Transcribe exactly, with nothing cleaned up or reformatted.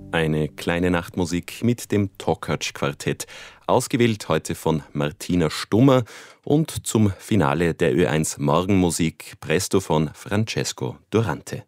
Eine kleine Nachtmusik mit dem Tokac-Quartett, ausgewählt heute von Martina Stummer und zum Finale der Ö eins Morgenmusik Presto von Francesco Durante.